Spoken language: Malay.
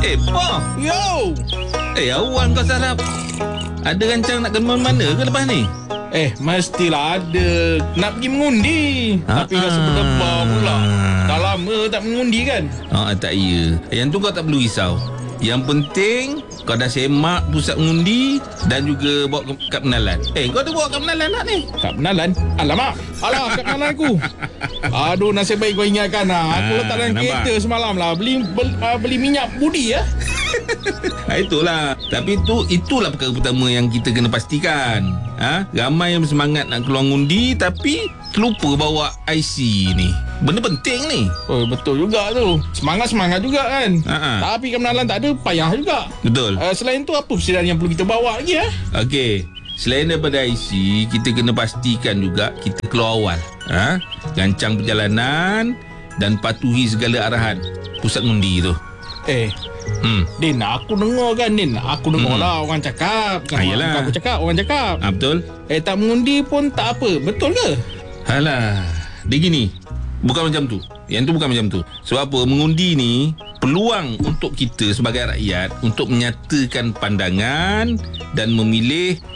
Pa. Yo. Awak kau sarap. Ada rancang nak ke mana ke lepas ni? Mestilah ada. Nak pergi mengundi. Tapi rasa berdebar pula. Dah lama tak mengundi kan? Tak ya. Yang tu kau tak perlu risau. Yang penting kau dah semak pusat mengundi dan juga bawa kad penalan. Kau ada bawa kad penalan tak ni? Kad penalan? Alamak. Alah, kad penalan aku. Aduh, nasib baik kau ingatkan. Aku letak dalam kereta semalam lah. Beli minyak budi ya. Itulah. Tapi itulah perkara pertama yang kita kena pastikan. Ramai yang bersemangat nak keluar ngundi tapi terlupa bawa IC ni. Benda penting ni. Betul juga tu. Semangat juga kan. Tapi kebenaran tak ada, payah juga. Betul. Selain tu apa persediaan yang perlu kita bawa lagi Okey. Selain daripada IC, kita kena pastikan juga kita keluar awal. Rancang perjalanan dan patuhi segala arahan pusat ngundi tu. Din, aku dengar kan Din. Aku dengar lah orang cakap. Aku cakap, orang cakap. Betul. Tak mengundi pun tak apa. Betul ke? Alah, dia gini. Bukan macam tu. Yang tu bukan macam tu. Sebab apa? Mengundi ni peluang untuk kita sebagai rakyat untuk menyatakan pandangan dan memilih